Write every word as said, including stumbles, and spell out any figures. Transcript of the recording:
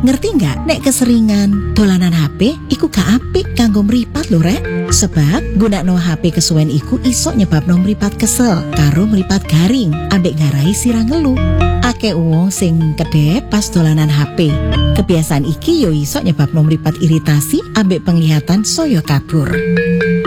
Ngerti nggak? Nek keseringan dolanan H P iku gak apik kanggo mripat lho rek. Sebab gunakno H P kesuwen iku iso nyebabno mripat kesel karo mripat garing ambek ngarai sirang ngelu. Akeh wong sing kedep pas dolanan H P. Kebiasaan iki yo iso nyebabno mripat iritasi ambek penglihatan saya kabur.